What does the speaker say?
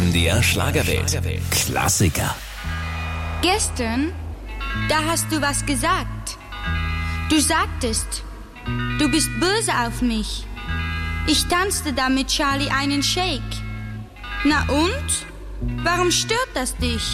MDR Schlagerwelt. Klassiker. Gestern, da hast du was gesagt. Du sagtest, du bist böse auf mich. Ich tanzte da mit Charlie einen Shake. Na und? Warum stört das dich?